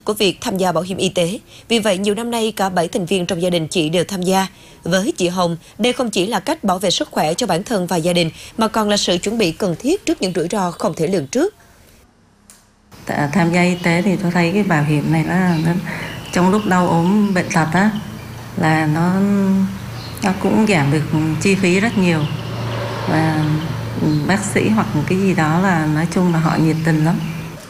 của việc tham gia bảo hiểm y tế. Vì vậy, nhiều năm nay, cả 7 thành viên trong gia đình chị đều tham gia. Với chị Hồng, đây không chỉ là cách bảo vệ sức khỏe cho bản thân và gia đình, mà còn là sự chuẩn bị cần thiết trước những rủi ro không thể lường trước. Tham gia y tế thì tôi thấy cái bảo hiểm này là trong lúc đau ốm bệnh tật á, là nó cũng giảm được chi phí rất nhiều. Và bác sĩ hoặc cái gì đó là nói chung là họ nhiệt tình lắm.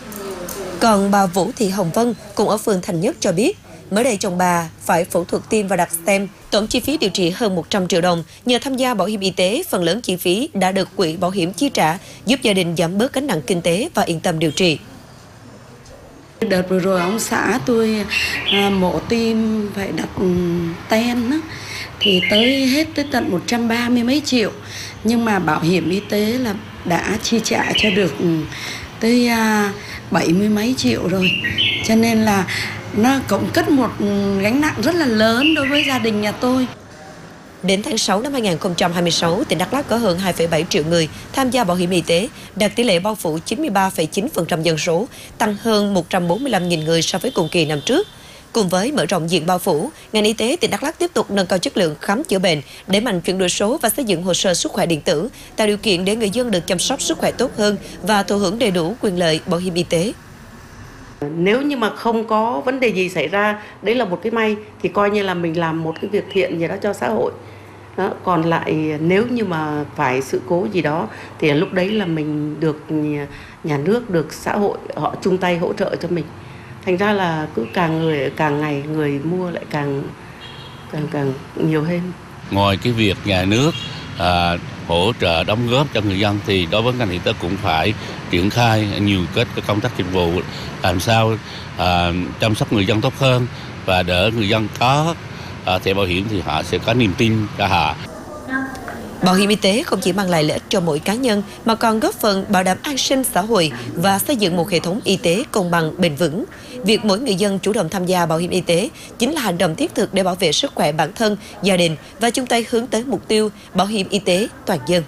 Còn bà Vũ Thị Hồng Vân, cùng ở phường Thành Nhất cho biết, mới đây chồng bà phải phẫu thuật tim và đặt stent, tổng chi phí điều trị hơn 100 triệu đồng. Nhờ tham gia bảo hiểm y tế, phần lớn chi phí đã được quỹ bảo hiểm chi trả, giúp gia đình giảm bớt gánh nặng kinh tế và yên tâm điều trị. Đợt vừa rồi ông xã tôi mổ tim phải đặt stent thì hết tới tận 130 mấy triệu, nhưng mà bảo hiểm y tế là đã chi trả cho được tới 70 mấy triệu rồi, cho nên là nó cũng cất một gánh nặng rất là lớn đối với gia đình nhà tôi. Đến tháng 6 năm 2026, tỉnh Đắk Lắk có hơn 2,7 triệu người tham gia bảo hiểm y tế, đạt tỷ lệ bao phủ 93,9% dân số, tăng hơn 145.000 người so với cùng kỳ năm trước. Cùng với mở rộng diện bao phủ, ngành y tế tỉnh Đắk Lắk tiếp tục nâng cao chất lượng khám chữa bệnh, đẩy mạnh chuyển đổi số và xây dựng hồ sơ sức khỏe điện tử, tạo điều kiện để người dân được chăm sóc sức khỏe tốt hơn và thụ hưởng đầy đủ quyền lợi bảo hiểm y tế. Nếu như mà không có vấn đề gì xảy ra, đấy là một cái may, thì coi như là mình làm một cái việc thiện gì đó cho xã hội. Đó. Còn lại nếu như mà phải sự cố gì đó thì lúc đấy là mình được nhà nước, được xã hội họ chung tay hỗ trợ cho mình. Thành ra là cứ càng ngày người mua lại càng nhiều hơn. Ngoài cái việc nhà nước hỗ trợ đóng góp cho người dân thì đối với ngành y tế cũng phải triển khai nhiều cái công tác dịch vụ làm sao chăm sóc người dân tốt hơn, và đỡ người dân có thẻ bảo hiểm thì họ sẽ có niềm tin cho họ. Bảo hiểm y tế không chỉ mang lại lợi ích cho mỗi cá nhân mà còn góp phần bảo đảm an sinh xã hội và xây dựng một hệ thống y tế công bằng, bền vững. Việc mỗi người dân chủ động tham gia bảo hiểm y tế chính là hành động thiết thực để bảo vệ sức khỏe bản thân, gia đình và chung tay hướng tới mục tiêu bảo hiểm y tế toàn dân.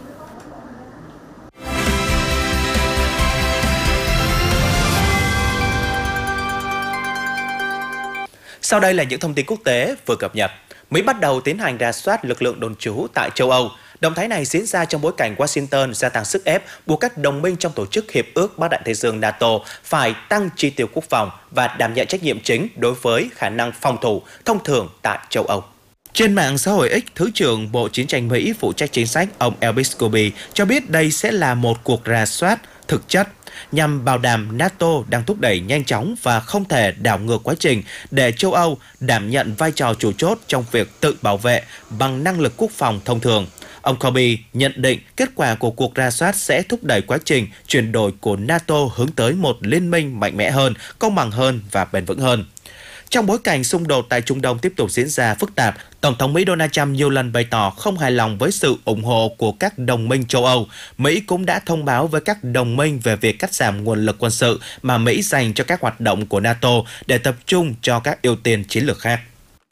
Sau đây là những thông tin quốc tế vừa cập nhật. Mỹ bắt đầu tiến hành rà soát lực lượng đồn trú tại châu Âu. Động thái này diễn ra trong bối cảnh Washington gia tăng sức ép buộc các đồng minh trong tổ chức Hiệp ước Bắc Đại Tây Dương NATO phải tăng chi tiêu quốc phòng và đảm nhận trách nhiệm chính đối với khả năng phòng thủ thông thường tại châu Âu. Trên mạng xã hội X, Thứ trưởng Bộ Chiến tranh Mỹ phụ trách chính sách ông Elvis Scobie cho biết đây sẽ là một cuộc rà soát thực chất nhằm bảo đảm NATO đang thúc đẩy nhanh chóng và không thể đảo ngược quá trình để châu Âu đảm nhận vai trò chủ chốt trong việc tự bảo vệ bằng năng lực quốc phòng thông thường. Ông Kirby nhận định kết quả của cuộc rà soát sẽ thúc đẩy quá trình chuyển đổi của NATO hướng tới một liên minh mạnh mẽ hơn, công bằng hơn và bền vững hơn. Trong bối cảnh xung đột tại Trung Đông tiếp tục diễn ra phức tạp, Tổng thống Mỹ Donald Trump nhiều lần bày tỏ không hài lòng với sự ủng hộ của các đồng minh châu Âu. Mỹ cũng đã thông báo với các đồng minh về việc cắt giảm nguồn lực quân sự mà Mỹ dành cho các hoạt động của NATO để tập trung cho các ưu tiên chiến lược khác.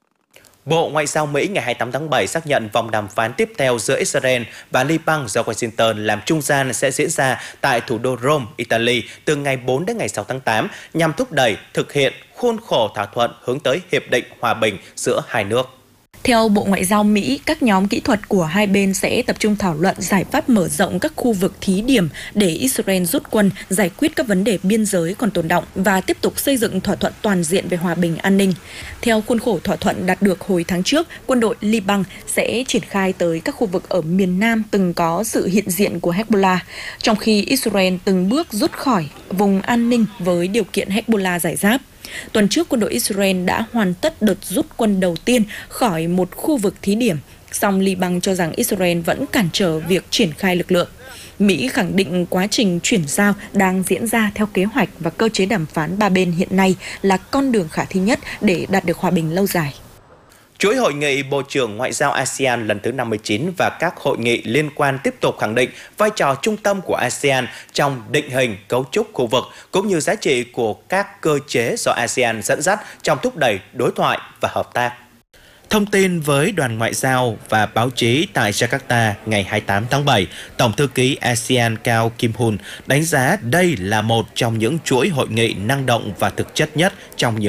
Bộ Ngoại giao Mỹ ngày 28 tháng 7 xác nhận vòng đàm phán tiếp theo giữa Israel và Liban do Washington làm trung gian sẽ diễn ra tại thủ đô Rome, Italy từ ngày 4 đến ngày 6 tháng 8 nhằm thúc đẩy thực hiện khuôn khổ thỏa thuận hướng tới Hiệp định Hòa bình giữa hai nước. Theo Bộ Ngoại giao Mỹ, các nhóm kỹ thuật của hai bên sẽ tập trung thảo luận giải pháp mở rộng các khu vực thí điểm để Israel rút quân, giải quyết các vấn đề biên giới còn tồn đọng và tiếp tục xây dựng thỏa thuận toàn diện về hòa bình an ninh. Theo khuôn khổ thỏa thuận đạt được hồi tháng trước, quân đội Liban sẽ triển khai tới các khu vực ở miền Nam từng có sự hiện diện của Hezbollah, trong khi Israel từng bước rút khỏi vùng an ninh với điều kiện Hezbollah giải giáp. Tuần trước, quân đội Israel đã hoàn tất đợt rút quân đầu tiên khỏi một khu vực thí điểm, song Liban cho rằng Israel vẫn cản trở việc triển khai lực lượng. Mỹ khẳng định quá trình chuyển giao đang diễn ra theo kế hoạch và cơ chế đàm phán ba bên hiện nay là con đường khả thi nhất để đạt được hòa bình lâu dài. Chuỗi hội nghị Bộ trưởng Ngoại giao ASEAN lần thứ 59 và các hội nghị liên quan tiếp tục khẳng định vai trò trung tâm của ASEAN trong định hình cấu trúc khu vực, cũng như giá trị của các cơ chế do ASEAN dẫn dắt trong thúc đẩy đối thoại và hợp tác. Thông tin với đoàn ngoại giao và báo chí tại Jakarta ngày 28 tháng 7, Tổng thư ký ASEAN Cao Kim Hun đánh giá đây là một trong những chuỗi hội nghị năng động và thực chất nhất trong nhiều